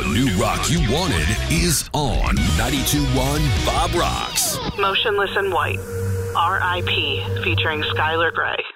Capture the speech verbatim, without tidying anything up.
new rock you wanted is on ninety-two point one Bob Rocks. Motionless in White, R I P, featuring Skylar Grey.